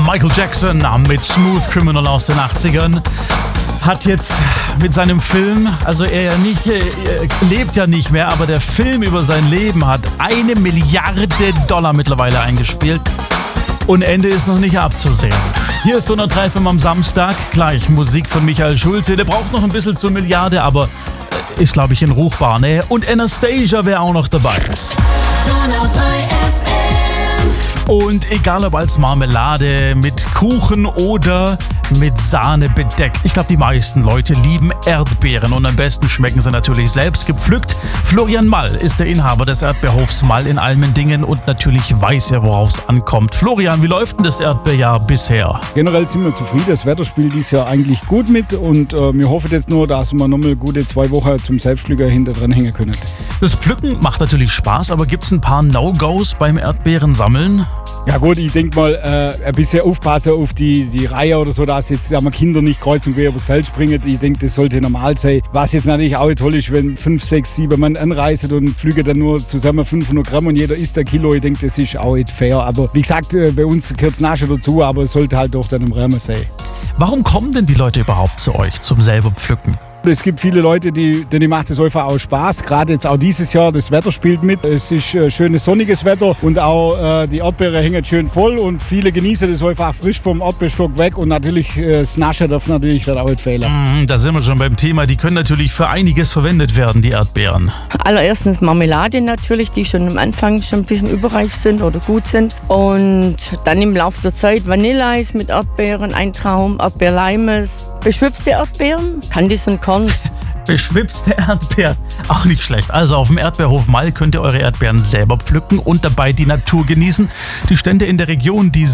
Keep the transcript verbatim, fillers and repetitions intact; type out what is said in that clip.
Michael Jackson mit Smooth Criminal aus den achtzigern hat jetzt mit seinem Film, also er nicht, er lebt ja nicht mehr, aber der Film über sein Leben hat eine Milliarde Dollar mittlerweile eingespielt und Ende ist noch nicht abzusehen. Hier ist hundert drei Komma fünf am Samstag, gleich Musik von Michael Schulte, der braucht noch ein bisschen zur Milliarde, aber ist glaube ich in Ruchbarnähe und Anastasia wäre auch noch dabei. Und egal ob als Marmelade, mit Kuchen oder mit Sahne bedeckt. Ich glaube, die meisten Leute lieben Erdbeeren und am besten schmecken sie natürlich selbst gepflückt. Florian Mall ist der Inhaber des Erdbeerhofs Mall in Almendingen und natürlich weiß er, worauf es ankommt. Florian, wie läuft denn das Erdbeerjahr bisher? Generell sind wir zufrieden. Das Wetter spielt dieses Jahr eigentlich gut mit und äh, wir hoffen jetzt nur, dass wir nochmal gute zwei Wochen zum Selbstpflücker hinter dran hängen können. Das Pflücken macht natürlich Spaß, aber gibt es ein paar No-Gos beim Erdbeerensammeln? Ja gut, ich denke mal, äh, ein bisschen aufpassen auf die, die Reihe oder so, dass jetzt sagen wir, Kinder nicht kreuz und quer übers Feld springen. Ich denke, das sollte normal sein. Was jetzt natürlich auch toll ist, wenn fünf, sechs, sieben Mann anreisen und pflügen dann nur zusammen fünfhundert Gramm und jeder isst ein Kilo. Ich denke, das ist auch nicht fair. Aber wie gesagt, äh, bei uns gehört es nachher dazu, aber es sollte halt doch dann im Rahmen sein. Warum kommen denn die Leute überhaupt zu euch zum selber Pflücken? Es gibt viele Leute, die, denen macht es einfach auch Spaß. Gerade jetzt auch dieses Jahr, das Wetter spielt mit. Es ist äh, schönes sonniges Wetter und auch äh, die Erdbeere hängen schön voll und viele genießen das einfach frisch vom Erdbeerstock weg und natürlich äh, das Naschen darf natürlich dann auch nicht fehlen. Mm, da sind wir schon beim Thema. Die können natürlich für einiges verwendet werden, die Erdbeeren. Allererstens Marmelade natürlich, die schon am Anfang schon ein bisschen überreif sind oder gut sind. Und dann im Laufe der Zeit Vanilleeis mit Erdbeeren, ein Traum, Erdbeerleimes, beschwipste Erdbeeren, Candice und Korn. Beschwipste Erdbeeren, auch nicht schlecht. Also auf dem Erdbeerhof Mall könnt ihr eure Erdbeeren selber pflücken und dabei die Natur genießen. Die Stände in der Region, die